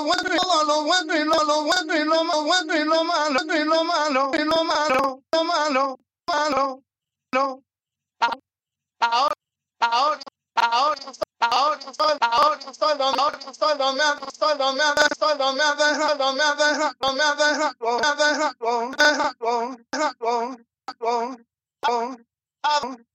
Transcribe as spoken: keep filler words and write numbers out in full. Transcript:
lo bueno y lo, lo bueno y lo malo, bueno y lo malo, y lo malo, y lo malo, lo malo, malo, no. Ahora, ahora, ahora, ahora, estoy, ahora estoy, ahora estoy, donde estoy, donde estoy, donde deja, donde deja, donde deja, donde deja, donde deja, donde deja, donde deja, donde deja,